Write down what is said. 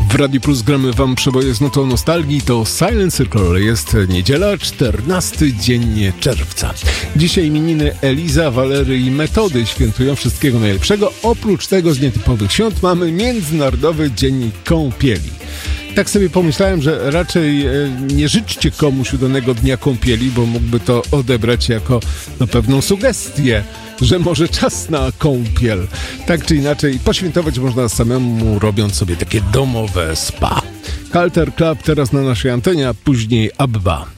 W Radiu Plus gramy wam przeboje z notą nostalgii. To Silent Circle. Jest niedziela, 14 dzień czerwca. Dzisiaj imieniny Eliza, Walery i Metody świętują wszystkiego najlepszego. Oprócz tego z nietypowych świąt mamy Międzynarodowy Dzień Kąpieli. Tak sobie pomyślałem, że raczej nie życzcie komuś udanego dnia kąpieli, bo mógłby to odebrać jako pewną sugestię, że może czas na kąpiel. Tak czy inaczej, poświętować można samemu, robiąc sobie takie domowe spa. Culture Club teraz na naszej antenie, a później Abba.